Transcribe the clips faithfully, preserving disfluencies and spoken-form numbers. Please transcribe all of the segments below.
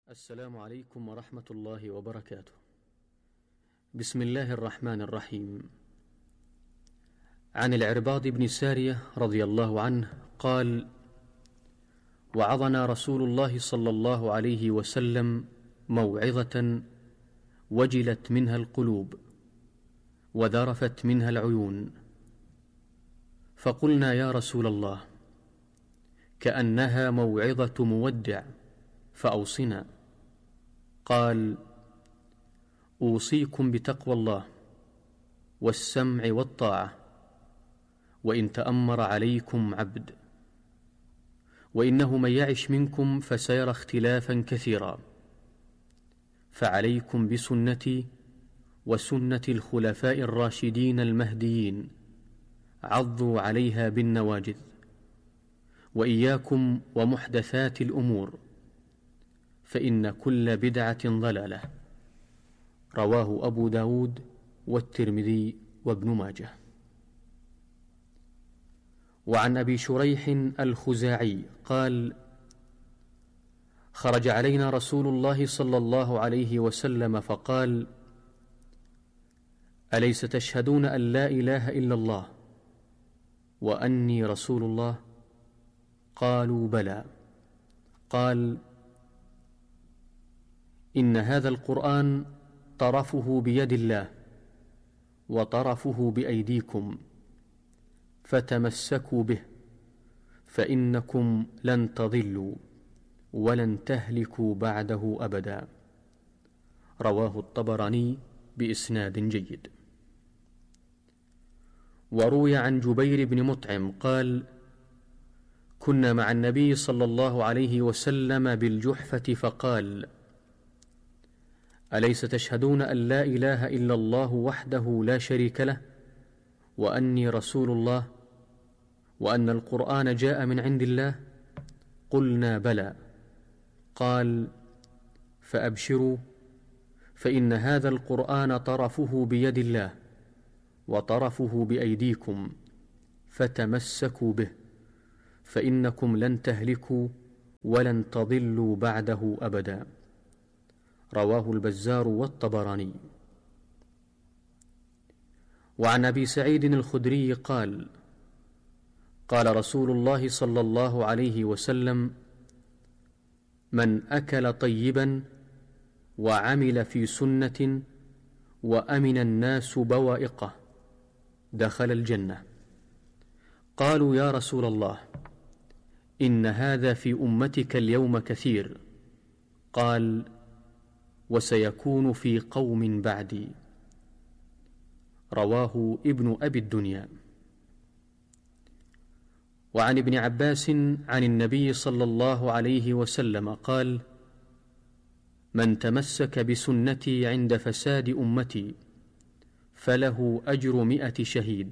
السلام عليكم ورحمة الله وبركاته. بسم الله الرحمن الرحيم. عن العرباض بن سارية رضي الله عنه قال: وعظنا رسول الله صلى الله عليه وسلم موعظة وجلت منها القلوب وذرفت منها العيون، فقلنا يا رسول الله كأنها موعظة مودع فأوصنا. قال: أوصيكم بتقوى الله والسمع والطاعة، وإن تأمر عليكم عبد، وإنه من يعش منكم فسيرى اختلافا كثيرا، فعليكم بسنتي وسنة الخلفاء الراشدين المهديين، عضوا عليها بالنواجذ، وإياكم ومحدثات الأمور، فإن كل بدعة ضلالة. رواه أبو داود والترمذي وابن ماجه. وعن أبي شريح الخزاعي قال: خرج علينا رسول الله صلى الله عليه وسلم فقال: أليس تشهدون أن لا إله إلا الله وأني رسول الله؟ قالوا بلى. قال: إن هذا القرآن طرفه بيد الله وطرفه بأيديكم، فتمسكوا به، فإنكم لن تضلوا ولن تهلكوا بعده أبدا. رواه الطبراني بإسناد جيد. وروي عن جبير بن مطعم قال: كنا مع النبي صلى الله عليه وسلم بالجحفة فقال: أليس تشهدون أن لا إله إلا الله وحده لا شريك له وأني رسول الله وأن القرآن جاء من عند الله؟ قلنا بلى. قال: فأبشروا، فإن هذا القرآن طرفه بيد الله وطرفه بأيديكم، فتمسكوا به، فإنكم لن تهلكوا ولن تضلوا بعده أبدا. رواه البزار والطبراني. وعن أبي سعيد الخدري قال: قال رسول الله صلى الله عليه وسلم: من أكل طيبا وعمل في سنة وأمن الناس بوائقه دخل الجنة. قالوا يا رسول الله إن هذا في أمتك اليوم كثير. قال: وسيكون في قوم بعدي. رواه ابن أبي الدنيا. وعن ابن عباس عن النبي صلى الله عليه وسلم قال: من تمسك بسنتي عند فساد أمتي فله أجر مئة شهيد.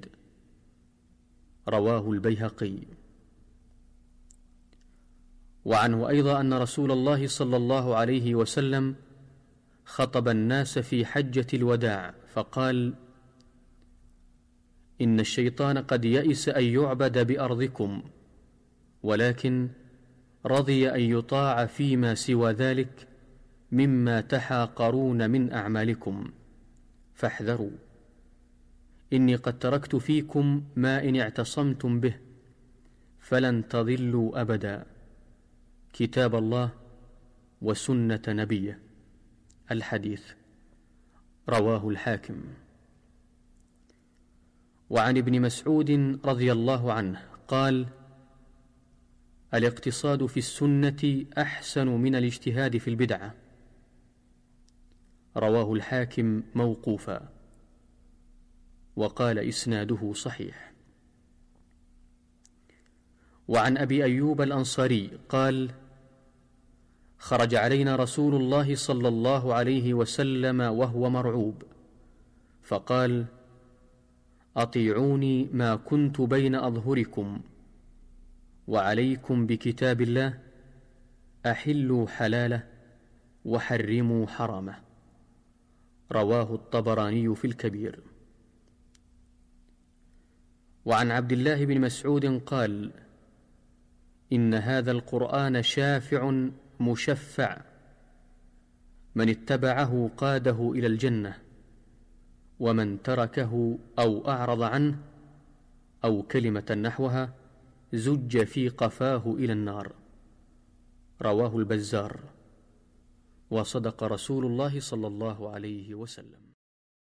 رواه البيهقي. وعنه أيضا أن رسول الله صلى الله عليه وسلم خطب الناس في حجة الوداع فقال: إن الشيطان قد يئس أن يعبد بأرضكم، ولكن رضي أن يطاع فيما سوى ذلك مما تحاقرون من أعمالكم، فاحذروا، إني قد تركت فيكم ما إن اعتصمتم به فلن تضلوا أبدا، كتاب الله وسنة نبيه. الحديث. رواه الحاكم. وعن ابن مسعود رضي الله عنه قال: الاقتصاد في السنة أحسن من الاجتهاد في البدعة. رواه الحاكم موقوفا، وقال إسناده صحيح. وعن أبي أيوب الأنصاري قال: خرج علينا رسول الله صلى الله عليه وسلم وهو مرعوب، فقال: أطيعوني ما كنت بين أظهركم، وعليكم بكتاب الله، أحلوا حلاله وحرموا حرامه. رواه الطبراني في الكبير. وعن عبد الله بن مسعود قال: إن هذا القرآن شافع مشفع من اتبعه قاده إلى الجنة، ومن تركه أو أعرض عنه أو كلمة نحوها زج في قفاه إلى النار. رواه البزار. وصدق رسول الله صلى الله عليه وسلم.